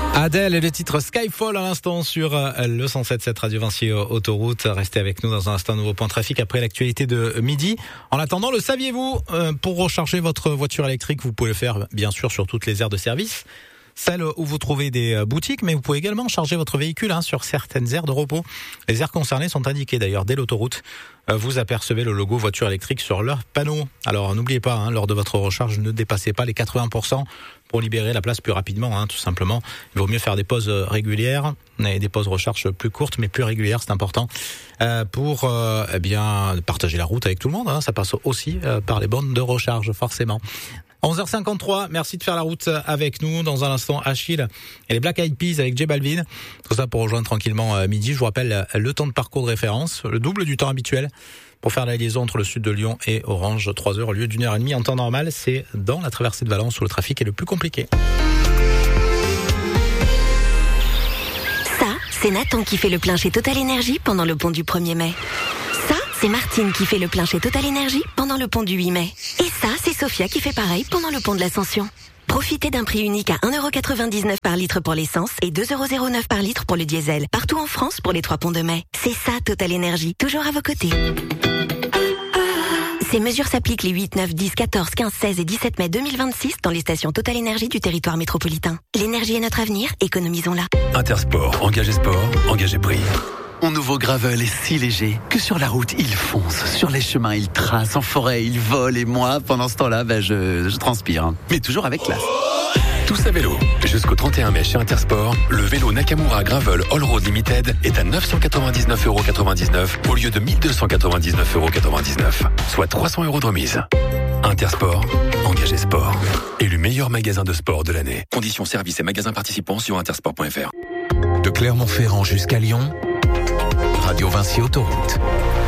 Adèle et le titre Skyfall à l'instant sur le 107.7 Radio Vinci Autoroute. Restez avec nous dans un instant, nouveau point trafic après l'actualité de midi. En attendant, le saviez-vous, pour recharger votre voiture électrique, vous pouvez le faire bien sûr sur toutes les aires de service, celles où vous trouvez des boutiques, mais vous pouvez également charger votre véhicule sur certaines aires de repos. Les aires concernées sont indiquées d'ailleurs dès l'autoroute. Vous apercevez le logo voiture électrique sur leur panneau. Alors n'oubliez pas, lors de votre recharge, ne dépassez pas les 80% pour libérer la place plus rapidement, tout simplement. Il vaut mieux faire des pauses régulières et des pauses recharge plus courtes mais plus régulières, c'est important pour partager la route avec tout le monde. Ça passe aussi par les bornes de recharge, forcément. 11h53, merci de faire la route avec nous. Dans un instant, Achille et les Black Eyed Peas avec J Balvin. Tout ça pour rejoindre tranquillement midi. Je vous rappelle le temps de parcours de référence, le double du temps habituel pour faire la liaison entre le sud de Lyon et Orange. 3 heures au lieu d'1 heure et demie en temps normal. C'est dans la traversée de Valence où le trafic est le plus compliqué. Ça, c'est Nathan qui fait le plein chez Total Énergie pendant le pont du 1er mai. Ça, c'est Martine qui fait le plein chez Total Énergie pendant le pont du 8 mai. Et ça, c'est Sophia qui fait pareil pendant le pont de l'Ascension. Profitez d'un prix unique à 1,99€ par litre pour l'essence et 2,09€ par litre pour le diesel. Partout en France pour les 3 ponts de mai. C'est ça Total Énergie, toujours à vos côtés. Ces mesures s'appliquent les 8, 9, 10, 14, 15, 16 et 17 mai 2026 dans les stations Total Énergie du territoire métropolitain. L'énergie est notre avenir, économisons-la. Intersport, engagé sport, engagé prix. Mon nouveau Gravel est si léger que sur la route, il fonce. Sur les chemins, il trace. En forêt, il vole. Et moi, pendant ce temps-là, je transpire. Mais toujours avec classe. Tous à vélo. Jusqu'au 31 mai chez Intersport, le vélo Nakamura Gravel All Road Limited est à 999,99€ au lieu de 1299,99€, soit 300€ de remise. Intersport, engagé sport. Élu meilleur magasin de sport de l'année. Conditions services et magasins participants sur intersport.fr. De Clermont-Ferrand jusqu'à Lyon, Radio Vinci Autoroute.